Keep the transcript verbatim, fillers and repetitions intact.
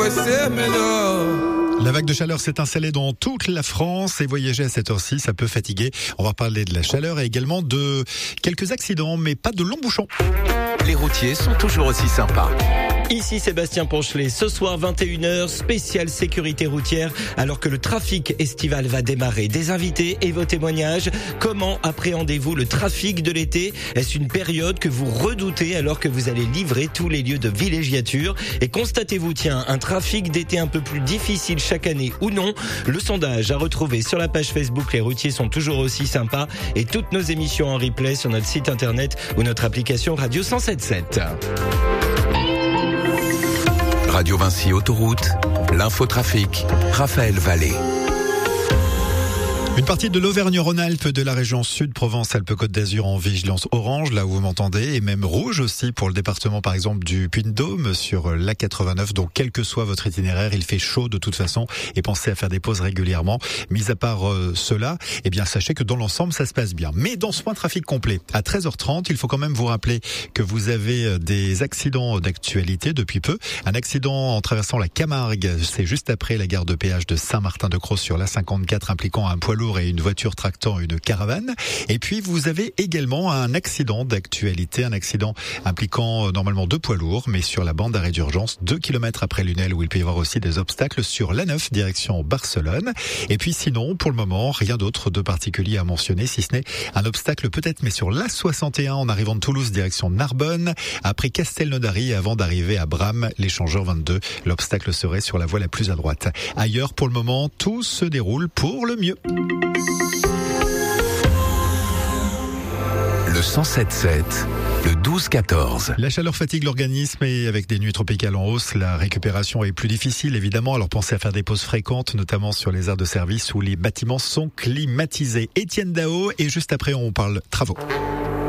La vague de chaleur s'est installée dans toute la France et voyager à cette heure-ci, ça peut fatiguer. On va parler de la chaleur et également de quelques accidents, mais pas de longs bouchons. Les routiers sont toujours aussi sympas. Ici Sébastien Ponchelet, ce soir vingt et une heures, spéciale sécurité routière, alors que le trafic estival va démarrer. Des invités et vos témoignages. Comment appréhendez-vous le trafic de l'été ? Est-ce une période que vous redoutez alors que vous allez livrer tous les lieux de villégiature ? Et constatez-vous, tiens, un trafic d'été un peu plus difficile chaque année ou non ? Le sondage à retrouver sur la page Facebook Les routiers sont toujours aussi sympas et toutes nos émissions en replay sur notre site internet ou notre application Radio cent sept sept. Radio Vinci Autoroute, l'infotrafic, Raphaël Vallée. Une partie de l'Auvergne-Rhône-Alpes, de la région Sud, Provence-Alpes-Côte d'Azur en vigilance orange, là où vous m'entendez, et même rouge aussi pour le département par exemple du Puy-de-Dôme sur l'A quatre-vingt-neuf. Donc quel que soit votre itinéraire, il fait chaud de toute façon et pensez à faire des pauses régulièrement. Mis à part euh, cela, eh bien sachez que dans l'ensemble ça se passe bien. Mais dans ce point trafic complet, à treize heures trente, il faut quand même vous rappeler que vous avez des accidents d'actualité depuis peu. Un accident en traversant la Camargue, c'est juste après la gare de péage de Saint-Martin-de-Crau sur l'A cinquante-quatre impliquant un poids lourd et une voiture tractant une caravane. Et puis vous avez également un accident d'actualité, un accident impliquant euh, normalement deux poids lourds, mais sur la bande d'arrêt d'urgence, deux kilomètres après Lunel, où il peut y avoir aussi des obstacles sur l'A neuf direction Barcelone. Et puis sinon, pour le moment, rien d'autre de particulier à mentionner, si ce n'est un obstacle peut-être, mais sur l'A soixante et un en arrivant de Toulouse direction Narbonne, après Castelnaudary et avant d'arriver à Bram, l'échangeur vingt-deux. L'obstacle serait sur la voie la plus à droite. Ailleurs, pour le moment, tout se déroule pour le mieux. Le cent sept sept, le douze quatorze. La chaleur fatigue l'organisme et avec des nuits tropicales en hausse, la récupération est plus difficile évidemment. Alors pensez à faire des pauses fréquentes, notamment sur les aires de service où les bâtiments sont climatisés. Étienne Dao et juste après on parle travaux.